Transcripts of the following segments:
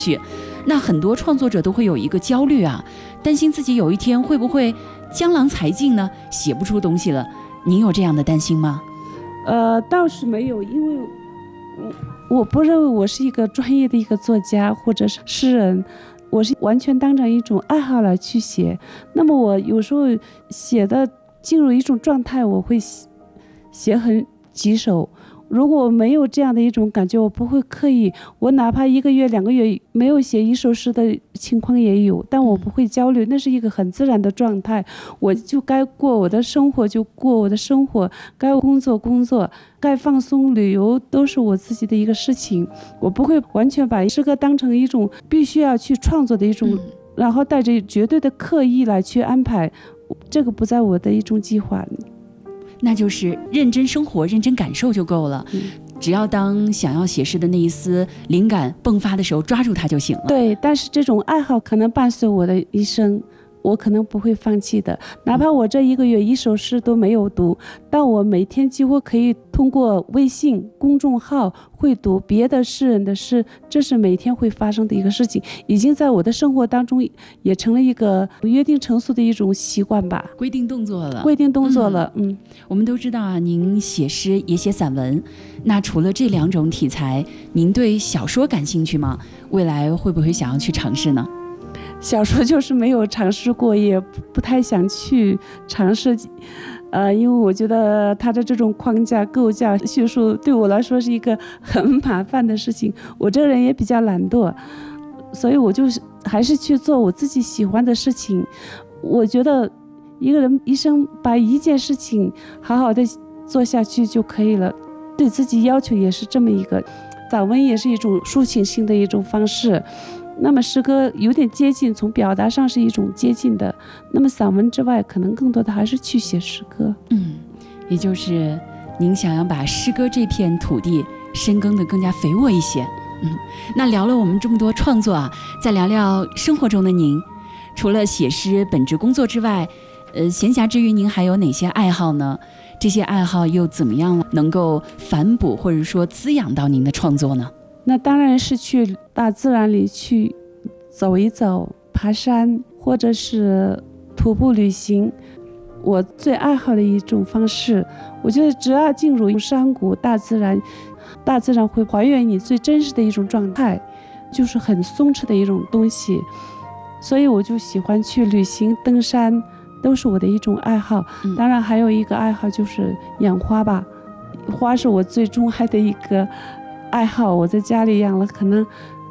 那很多创作者都会有一个焦虑啊，担心自己有一天会不会江郎才尽呢，写不出东西了。您有这样的担心吗？ 倒是没有，因为我不认为我是一个专业的一个作家或者是诗人，我是完全当成一种爱好来去写。那么我有时候写的进入一种状态，我会写很棘手。如果我没有这样的一种感觉，我不会刻意，我哪怕1个月2个月没有写一首诗的情况也有，但我不会焦虑，那是一个很自然的状态。我就该过我的生活就过我的生活，该工作，该放松旅游都是我自己的一个事情。我不会完全把诗歌当成一种必须要去创作的一种，然后带着绝对的刻意来去安排，这个不在我的一种计划里。 那就是认真生活，认真感受就够了。只要当想要写诗的那一丝灵感迸发的时候，抓住它就行了。 对，但是这种爱好可能伴随我的一生，我可能不会放弃的。哪怕我这1个月一首诗都没有读，但我每天几乎可以通过微信公众号会读别的诗人的诗，这是每天会发生的一个事情，已经在我的生活当中也成了一个约定成俗的一种习惯吧， 规定动作了。 我们都知道啊，您写诗也写散文，那除了这2种题材，您对小说感兴趣吗？未来会不会想要去尝试呢？ 小说就是没有尝试过，也不太想去尝试，因为我觉得它的这种框架构架叙述对我来说是一个很麻烦的事情，我这个人也比较懒惰，所以我就还是去做我自己喜欢的事情。我觉得一个人一生把一件事情好好的做下去就可以了，对自己要求也是这么一个。散文也是一种抒情性的一种方式，那么诗歌有点接近，从表达上是一种接近的，那么散文之外可能更多的还是去写诗歌。 也就是您想要把诗歌这片土地深耕得更加肥沃一些。那聊了我们这么多创作啊，再聊聊生活中的您，除了写诗本职工作之外，闲暇之余您还有哪些爱好呢？这些爱好又怎么样能够反哺或者说滋养到您的创作呢？ 那当然是去大自然里去走一走，爬山或者是徒步旅行，我最爱好的一种方式。我觉得只要进入山谷大自然会还原你最真实的一种状态，就是很松弛的一种东西，所以我就喜欢去旅行登山，都是我的一种爱好。当然还有一个爱好就是养花吧，花是我最钟爱的一个爱好，我在家里养了可能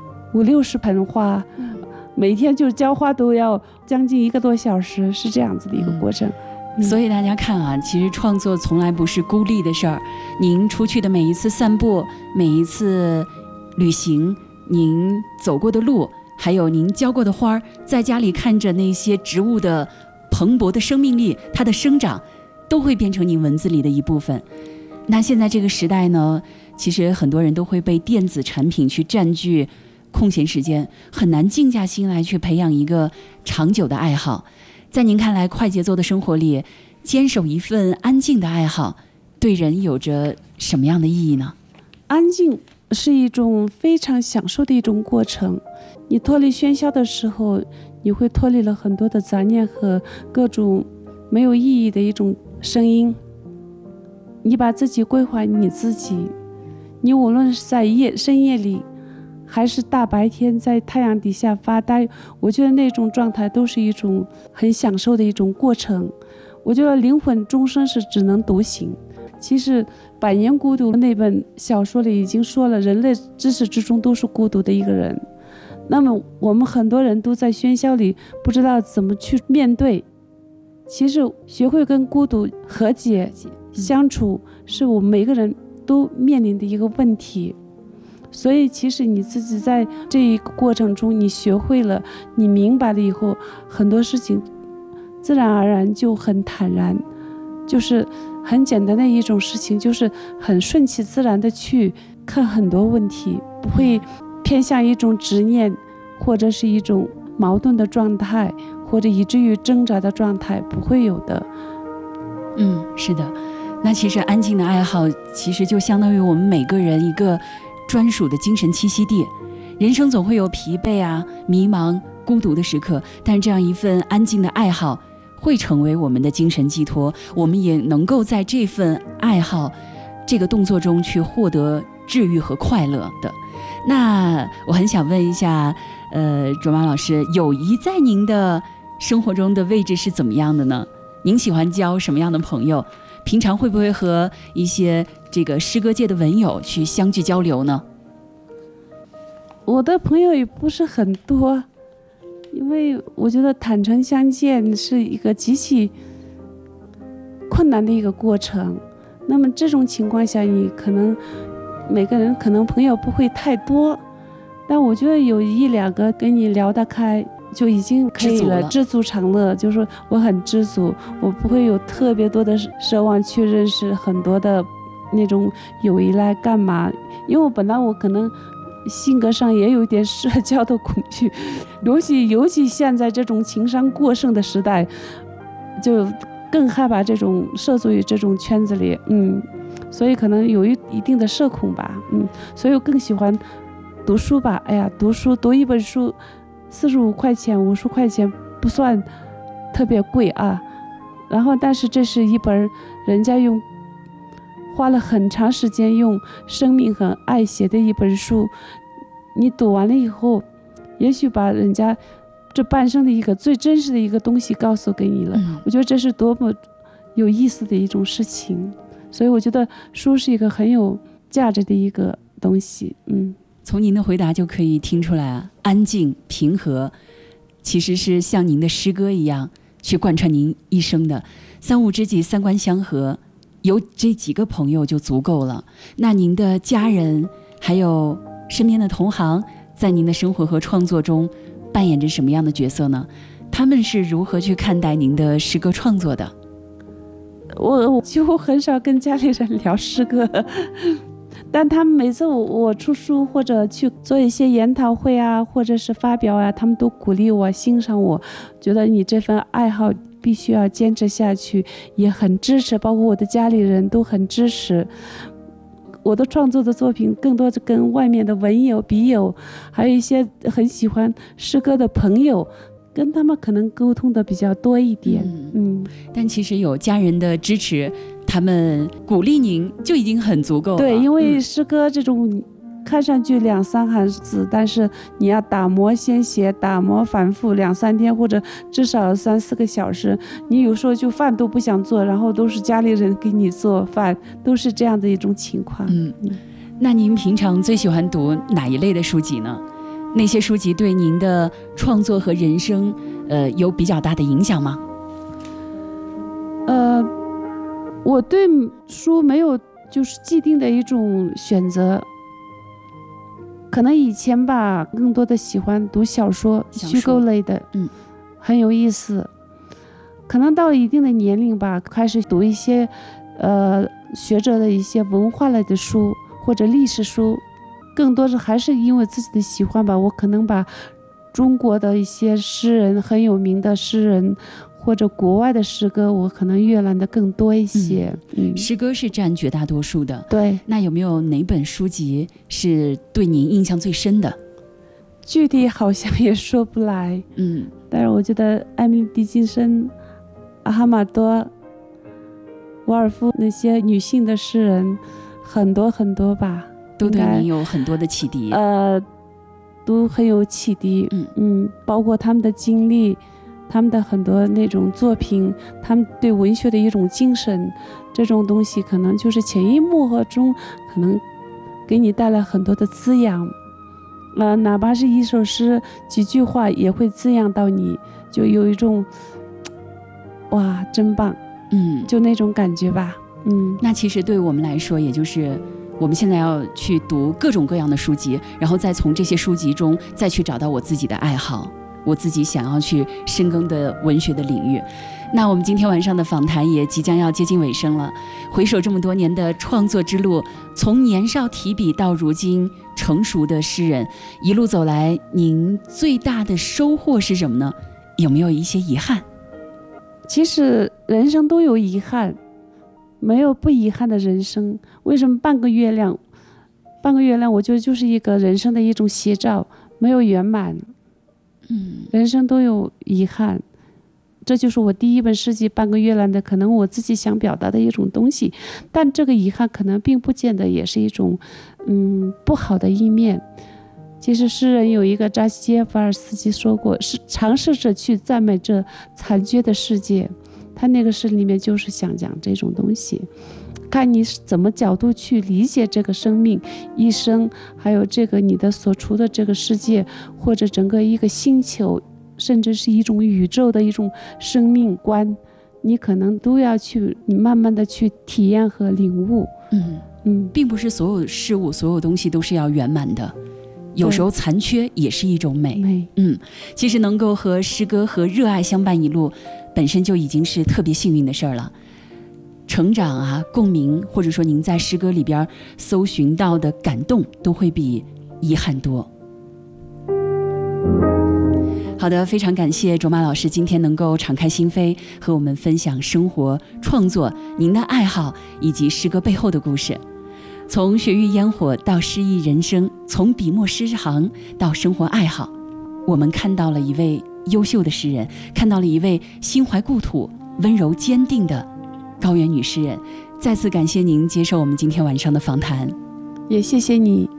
50-60盆花，每天就浇花都要将近1个多小时，是这样子的一个过程。 所以大家看啊，其实创作从来不是孤立的事儿。您出去的每一次散步，每一次旅行，您走过的路，还有您浇过的花，在家里看着那些植物的蓬勃的生命力，它的生长都会变成您文字里的一部分。那现在这个时代呢，其实很多人都会被电子产品去占据空闲时间，很难静下心来去培养一个长久的爱好。在您看来，快节奏的生活里，坚守一份安静的爱好，对人有着什么样的意义呢？ 安静是一种非常享受的一种过程。你脱离喧嚣的时候，你会脱离了很多的杂念和各种没有意义的一种声音。你把自己归还你自己，你无论是在深夜里还是大白天在太阳底下发呆，我觉得那种状态都是一种很享受的一种过程。我觉得灵魂终生是只能独行。其实《百年孤独》那本小说里已经说了，人类至始至终都是孤独的一个人。那么我们很多人都在喧嚣里不知道怎么去面对，其实学会跟孤独和解相处是我们每个人都面临的一个问题。所以其实你自己在这一个过程中，你学会了，你明白了以后，很多事情自然而然就很坦然，就是很简单的一种事情，就是很顺其自然的去看很多问题，不会偏向一种执念或者是一种矛盾的状态，或者以至于挣扎的状态，不会有的。 是的。那其实安静的爱好其实就相当于我们每个人一个专属的精神栖息地， 人生总会有疲惫啊、迷茫、孤独的时刻，但这样一份安静的爱好会成为我们的精神寄托，我们也能够在这份爱好这个动作中去获得治愈和快乐的。那我很想问一下卓玛老师，友谊在您的生活中的位置是怎么样的呢？您喜欢交什么样的朋友？平常会不会和一些这个诗歌界的文友去相聚交流呢？ 我的朋友也不是很多，因为我觉得坦诚相见是一个极其困难的一个过程。那么这种情况下，你可能每个人可能朋友不会太多，但我觉得有一两个跟你聊得开就已经可以了，知足常乐。就是我很知足，我不会有特别多的奢望去认识很多的那种友谊来干嘛，因为我本来我可能性格上也有一点社交的恐惧，尤其现在这种情商过剩的时代，就更害怕这种涉足于这种圈子里，所以可能有一定的社恐吧，所以我更喜欢读书吧。哎呀，读一本书45块钱、50块钱不算特别贵啊，然后但是这是一本人家花了很长时间用生命和爱写的一本书，你读完了以后，也许把人家这半生的一个最真实的一个东西告诉给你了，我觉得这是多么有意思的一种事情。所以我觉得书是一个很有价值的一个东西。 从您的回答就可以听出来啊，安静平和其实是像您的诗歌一样去贯穿您一生的。三五知己，三观相合，有这几个朋友就足够了。那您的家人还有身边的同行在您的生活和创作中扮演着什么样的角色呢？他们是如何去看待您的诗歌创作的？ 我几乎很少跟家里人聊诗歌，但他们每次我出书或者去做一些研讨会啊，或者是发表啊，他们都鼓励我、欣赏我，觉得你这份爱好必须要坚持下去，也很支持，包括我的家里人都很支持。我的创作的作品更多是跟外面的文友、笔友，还有一些很喜欢诗歌的朋友，跟他们可能沟通的比较多一点。 但其实有家人的支持，他们鼓励您就已经很足够了。 对，因为诗歌这种看上去2、3行字，但是你要打磨先写，打磨反复2、3天，或者至少3、4个小时。你有时候就饭都不想做，然后都是家里人给你做饭，都是这样的一种情况。 那您平常最喜欢读哪一类的书籍呢？那些书籍对您的创作和人生有比较大的影响吗？ 我对书没有就是既定的一种选择，可能以前吧更多的喜欢读小说虚构类的，很有意思。可能到了一定的年龄吧，开始读一些学者的一些文化类的书或者历史书，更多是还是因为自己的喜欢吧。我可能把中国的一些诗人，很有名的诗人或者国外的诗歌，我可能阅览的更多一些。 诗歌是占绝大多数的。 对。 那有没有哪本书籍是对您印象最深的？ 具体好像也说不来。但是我觉得艾米丽·狄金森、阿哈马多、沃尔夫那些女性的诗人很多很多吧， 都对您有很多的启迪。 都很有启迪。包括他们的经历，他们的很多那种作品，他们对文学的一种精神，这种东西可能就是潜移默化中可能给你带来很多的滋养。哪怕是一首诗几句话也会滋养到你，就有一种哇真棒，就那种感觉吧。 那其实对我们来说，也就是我们现在要去读各种各样的书籍，然后再从这些书籍中再去找到我自己的爱好，我自己想要去深耕的文学的领域。那我们今天晚上的访谈也即将要接近尾声了，回首这么多年的创作之路，从年少提笔到如今成熟的诗人，一路走来，您最大的收获是什么呢？有没有一些遗憾？ 其实人生都有遗憾，没有不遗憾的人生。为什么半个月亮半个月亮我觉得就是一个人生的一种写照，没有圆满，人生都有遗憾，这就是我第一本诗集《半个月亮》的可能我自己想表达的一种东西，但这个遗憾可能并不见得也是一种不好的一面。其实诗人有一个扎西耶夫尔斯基说过，是尝试着去赞美这残缺的世界，他那个诗里面就是想讲这种东西，看你是怎么角度去理解这个生命一生，还有这个你的所处的这个世界，或者整个一个星球，甚至是一种宇宙的一种生命观，你可能都要去你慢慢的去体验和领悟。 并不是所有事物所有东西都是要圆满的，有时候残缺也是一种美。其实能够和诗歌和热爱相伴一路，本身就已经是特别幸运的事儿了。成长啊，共鸣，或者说您在诗歌里边搜寻到的感动，都会比遗憾多。好的，非常感谢卓玛老师今天能够敞开心扉和我们分享生活、创作、您的爱好以及诗歌背后的故事。从雪域烟火到诗意人生，从笔墨诗行到生活爱好，我们看到了一位优秀的诗人，看到了一位心怀故土、温柔坚定的高原女诗人。再次感谢您接受我们今天晚上的访谈， 也谢谢你。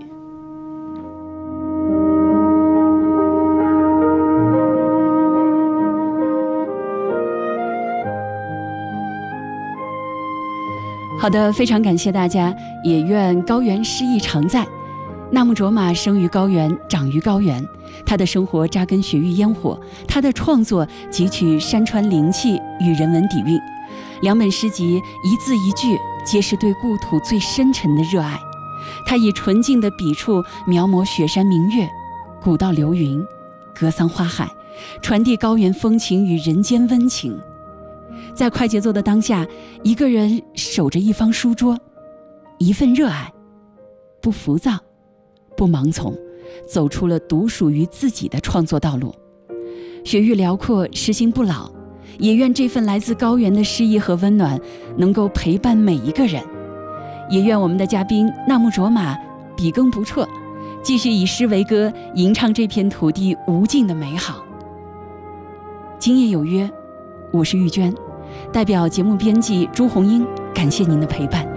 好的，非常感谢大家，也愿高原诗意常在。纳木卓玛生于高原，长于高原，他的生活扎根雪域烟火，他的创作汲取山川灵气与人文底蕴。2本诗集一字一句皆是对故土最深沉的热爱。他以纯净的笔触描摹雪山明月，古道流云，格桑花海，传递高原风情与人间温情。在快节奏的当下，一个人守着一方书桌，一份热爱，不浮躁，不盲从，走出了独属于自己的创作道路。雪域辽阔，诗心不老，也愿这份来自高原的诗意和温暖能够陪伴每一个人。也愿我们的嘉宾纳木卓玛笔耕不辍，继续以诗为歌，吟唱这片土地无尽的美好。今夜有约，我是玉娟，代表节目编辑朱红英，感谢您的陪伴。